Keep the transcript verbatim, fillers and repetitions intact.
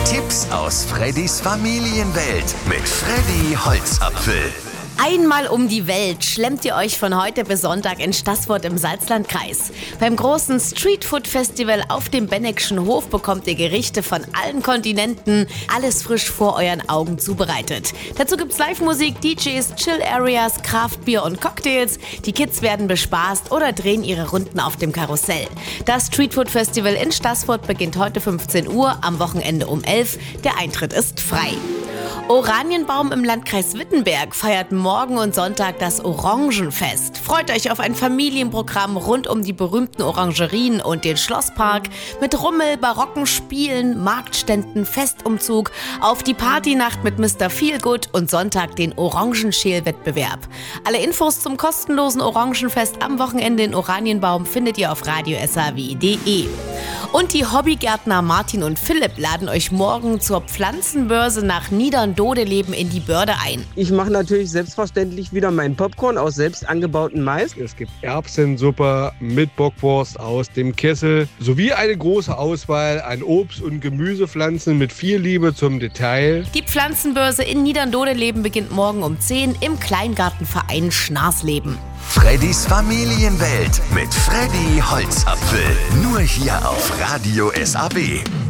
Tipps aus Freddys Familienwelt mit Freddy Holzapfel. Einmal um die Welt schlemmt ihr euch von heute bis Sonntag in Staßfurt im Salzlandkreis. Beim großen Streetfood-Festival auf dem Benneckschen Hof bekommt ihr Gerichte von allen Kontinenten, alles frisch vor euren Augen zubereitet. Dazu gibt's Live-Musik, D Js, Chill-Areas, Craftbier und Cocktails. Die Kids werden bespaßt oder drehen ihre Runden auf dem Karussell. Das Streetfood-Festival in Staßfurt beginnt heute fünfzehn Uhr, am Wochenende um elf. Der Eintritt ist frei. Oranienbaum im Landkreis Wittenberg feiert morgen und Sonntag das Orangenfest. Freut euch auf ein Familienprogramm rund um die berühmten Orangerien und den Schlosspark mit Rummel, barocken Spielen, Marktständen, Festumzug, auf die Partynacht mit Mister Feelgood und Sonntag den Orangenschälwettbewerb. Alle Infos zum kostenlosen Orangenfest am Wochenende in Oranienbaum findet ihr auf radio s a w punkt d e. Und die Hobbygärtner Martin und Philipp laden euch morgen zur Pflanzenbörse nach Niederndodeleben in die Börde ein. Ich mache natürlich selbstverständlich wieder meinen Popcorn aus selbst angebauten Mais. Es gibt Erbsensuppe mit Bockwurst aus dem Kessel sowie eine große Auswahl an Obst- und Gemüsepflanzen mit viel Liebe zum Detail. Die Pflanzenbörse in Niederndodeleben beginnt morgen um zehn im Kleingartenverein Schnarsleben. Freddys Familienwelt mit Freddy Holzapfel. Nur hier auf Radio S A W.